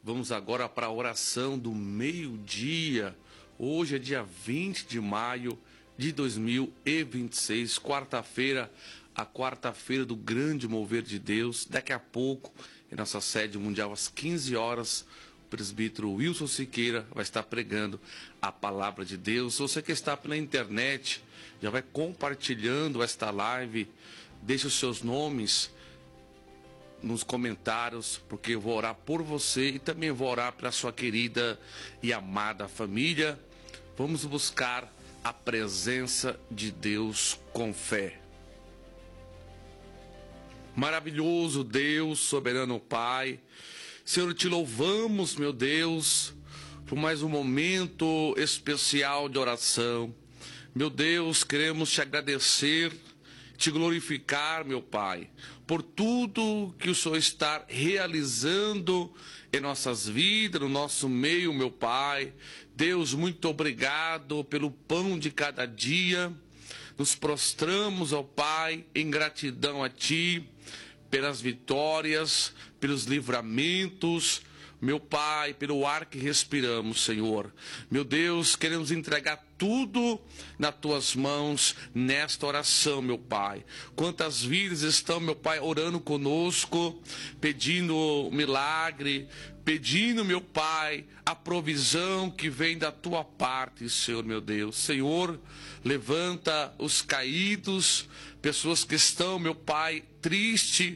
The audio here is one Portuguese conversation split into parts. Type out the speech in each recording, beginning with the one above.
Vamos agora para a oração do meio-dia. Hoje é dia 20 de maio de 2026, quarta-feira, a quarta-feira do grande mover de Deus. Daqui a pouco, em nossa sede mundial, às 15 horas, o presbítero Wilson Siqueira vai estar pregando a palavra de Deus. Você que está pela internet, já vai compartilhando esta live, deixe os seus nomes nos comentários, porque eu vou orar por você e também vou orar pela sua querida e amada família. Vamos buscar a presença de Deus com fé. Maravilhoso Deus, soberano Pai, Senhor, te louvamos, meu Deus, por mais um momento especial de oração. Meu Deus, queremos te agradecer, te glorificar, meu Pai, por tudo que o Senhor está realizando em nossas vidas, no nosso meio, meu Pai. Deus, muito obrigado pelo pão de cada dia. Nos prostramos, ó Pai, em gratidão a Ti, pelas vitórias, pelos livramentos, meu Pai, pelo ar que respiramos, Senhor. Meu Deus, queremos entregar tudo nas Tuas mãos nesta oração, meu Pai. Quantas vidas estão, meu Pai, orando conosco, pedindo milagre, pedindo, meu Pai, a provisão que vem da Tua parte, Senhor, meu Deus. Senhor, levanta os caídos, pessoas que estão, meu Pai, tristes,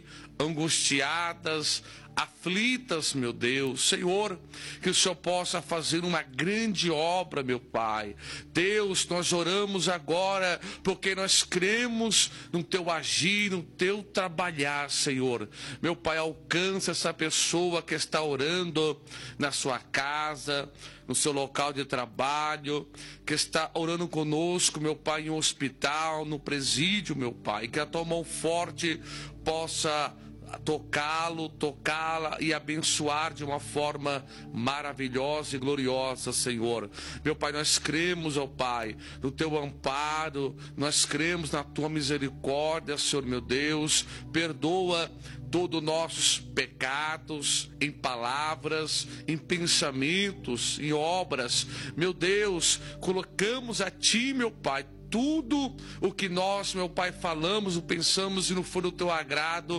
angustiadas, aflitas, meu Deus. Senhor, que o Senhor possa fazer uma grande obra, meu Pai. Deus, nós oramos agora porque nós cremos no Teu agir, no Teu trabalhar, Senhor. Meu Pai, alcança essa pessoa que está orando na sua casa, no seu local de trabalho, que está orando conosco, meu Pai, em um hospital, no presídio, meu Pai. Que a Tua mão forte possa tocá-lo, tocá-la e abençoar de uma forma maravilhosa e gloriosa, Senhor. Meu Pai, nós cremos, ó Pai, no Teu amparo, nós cremos na Tua misericórdia, Senhor, meu Deus. Perdoa todos os nossos pecados, em palavras, em pensamentos, em obras. Meu Deus, colocamos a Ti, meu Pai, tudo o que nós, meu Pai, falamos, pensamos e não for do Teu agrado.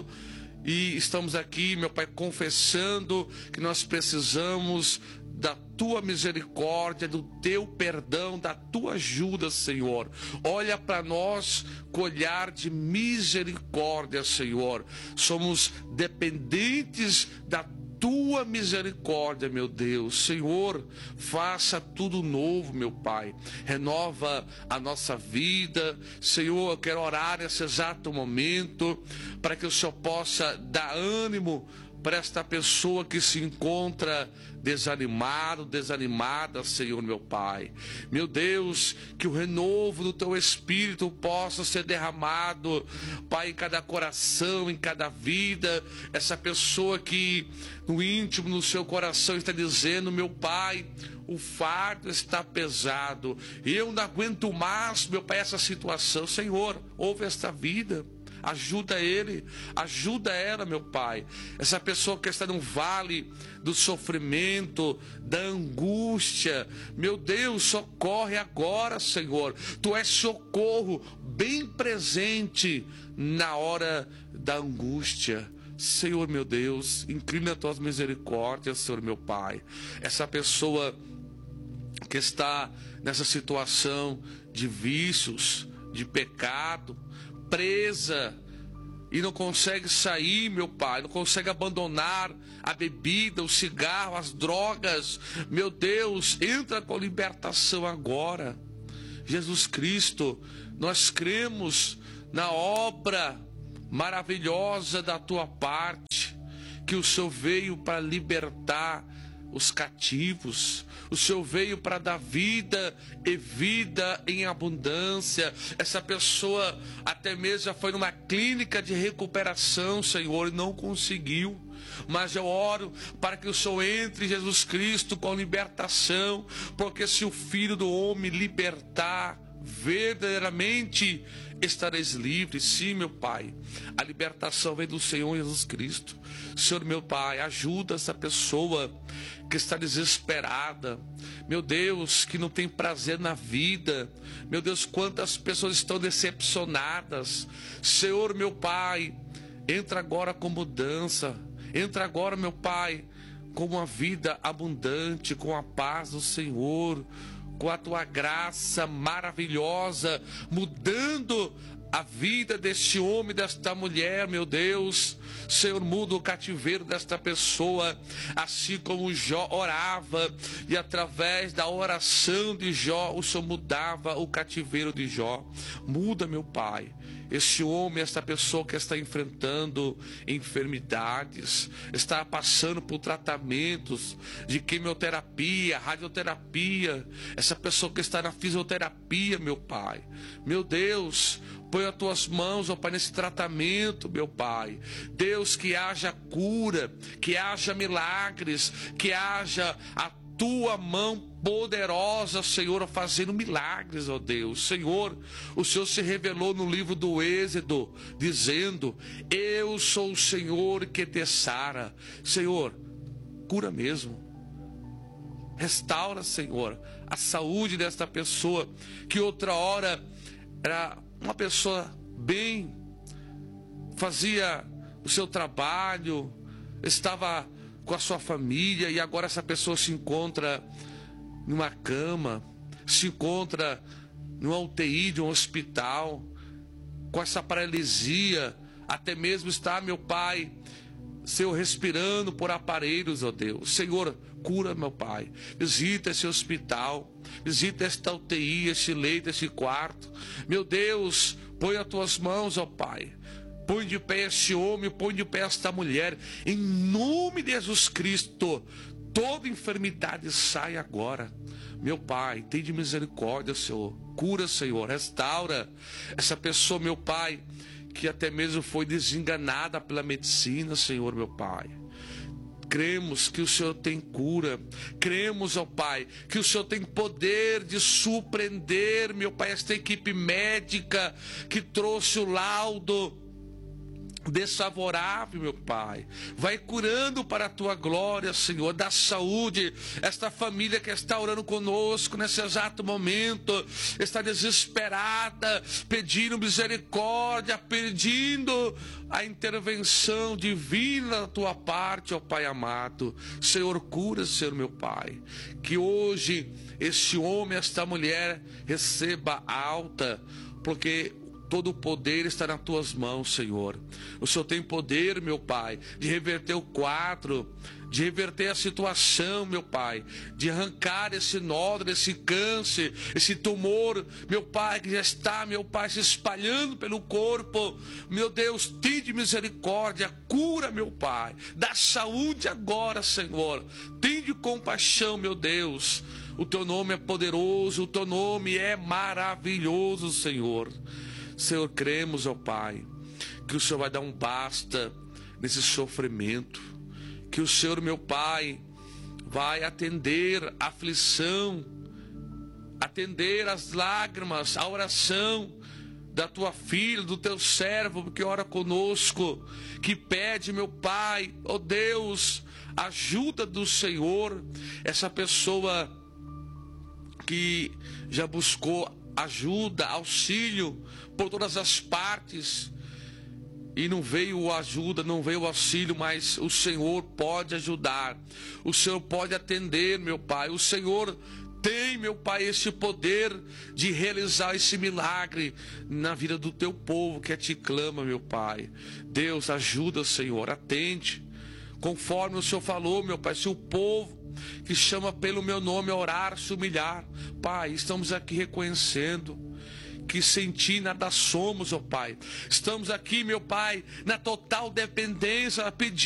E estamos aqui, meu Pai, confessando que nós precisamos da Tua misericórdia, do Teu perdão, da Tua ajuda, Senhor. Olha para nós com olhar de misericórdia, Senhor. Somos dependentes da Tua misericórdia, meu Deus. Senhor, faça tudo novo, meu Pai. Renova a nossa vida. Senhor, eu quero orar nesse exato momento para que o Senhor possa dar ânimo para esta pessoa que se encontra desanimado, desanimada, Senhor, meu Pai. Meu Deus, que o renovo do Teu Espírito possa ser derramado, Pai, em cada coração, em cada vida. Essa pessoa que no íntimo, no seu coração está dizendo: meu Pai, o fardo está pesado, eu não aguento mais, meu Pai, essa situação. Senhor, ouve esta vida. Ajuda ele, ajuda ela, meu Pai. Essa pessoa que está no vale do sofrimento, da angústia, meu Deus, socorre agora, Senhor. Tu és socorro bem presente na hora da angústia. Senhor, meu Deus, inclina as Tuas misericórdias, Senhor, meu Pai. Essa pessoa que está nessa situação de vícios, de pecado, presa e não consegue sair, meu Pai, não consegue abandonar a bebida, o cigarro, as drogas. Meu Deus, entra com libertação agora. Jesus Cristo, nós cremos na obra maravilhosa da Tua parte, que o Senhor veio para libertar os cativos. O Senhor veio para dar vida e vida em abundância. Essa pessoa até mesmo já foi numa clínica de recuperação, Senhor, e não conseguiu. Mas eu oro para que o Senhor entre, Jesus Cristo, com libertação, porque se o Filho do Homem libertar, verdadeiramente estareis livres. Sim, meu Pai, a libertação vem do Senhor Jesus Cristo. Senhor, meu Pai, ajuda essa pessoa que está desesperada, meu Deus, que não tem prazer na vida. Meu Deus, quantas pessoas estão decepcionadas. Senhor, meu Pai, entra agora com mudança. Entra agora, meu Pai, com uma vida abundante, com a paz do Senhor, com a tua graça maravilhosa, mudando a vida deste homem, desta mulher, meu Deus. Senhor, muda o cativeiro desta pessoa, assim como Jó orava, e através da oração de Jó, o Senhor mudava o cativeiro de Jó. Muda, meu Pai, este homem, esta pessoa que está enfrentando enfermidades, está passando por tratamentos de quimioterapia, radioterapia, essa pessoa que está na fisioterapia, meu Pai, meu Deus, põe as tuas mãos, ó Pai, nesse tratamento, meu Pai. Deus, que haja cura, que haja milagres, que haja a tua mão poderosa, Senhor, fazendo milagres, ó Deus. Senhor, o Senhor se revelou no livro do Êxodo, dizendo: eu sou o Senhor que te sara. Senhor, cura mesmo. Restaura, Senhor, a saúde desta pessoa, que outra hora era uma pessoa bem, fazia o seu trabalho, estava com a sua família, e agora essa pessoa se encontra numa cama, se encontra numa UTI de um hospital, com essa paralisia, até mesmo está, meu Pai, Senhor, respirando por aparelhos, ó Deus. Senhor, cura, meu Pai. Visita esse hospital, visita esta UTI, esse leito, esse quarto. Meu Deus, põe as tuas mãos, ó Pai. Põe de pé este homem, põe de pé esta mulher. Em nome de Jesus Cristo, toda enfermidade sai agora. Meu Pai, tem de misericórdia, Senhor. Cura, Senhor, restaura essa pessoa, meu Pai, que até mesmo foi desenganada pela medicina, Senhor, meu Pai. Cremos que o Senhor tem cura. Cremos, ó Pai, que o Senhor tem poder de surpreender, meu Pai, esta equipe médica que trouxe o laudo desfavorável, meu Pai. Vai curando para a tua glória, Senhor. Dá saúde. Esta família que está orando conosco nesse exato momento está desesperada, pedindo misericórdia, pedindo a intervenção divina da tua parte, ó Pai amado. Senhor, cura, Senhor, meu Pai. Que hoje este homem, esta mulher receba alta, porque todo o poder está nas tuas mãos, Senhor. O Senhor tem poder, meu Pai, de reverter o quadro, de reverter a situação, meu Pai, de arrancar esse nódulo, esse câncer, esse tumor, meu Pai, que já está, meu Pai, se espalhando pelo corpo. Meu Deus, tem de misericórdia, cura, meu Pai, dá saúde agora, Senhor. Tem de compaixão, meu Deus. O teu nome é poderoso, o teu nome é maravilhoso, Senhor. Senhor, cremos, ó Pai, que o Senhor vai dar um basta nesse sofrimento, que o Senhor, meu Pai, vai atender a aflição, atender as lágrimas, a oração da tua filha, do teu servo, que ora conosco, que pede, meu Pai, ó Deus, ajuda do Senhor, essa pessoa que já buscou ajuda, auxílio por todas as partes e não veio o ajuda, não veio o auxílio, mas o Senhor pode ajudar, o Senhor pode atender, meu Pai. O Senhor tem, meu Pai, esse poder de realizar esse milagre na vida do teu povo que te clama, meu Pai. Deus, ajuda, Senhor, atende conforme o Senhor falou, meu Pai. Se o povo que chama pelo meu nome orar, se humilhar, Pai, estamos aqui reconhecendo que sem ti nada somos, ó Pai. Estamos aqui, meu Pai, na total dependência, a pedir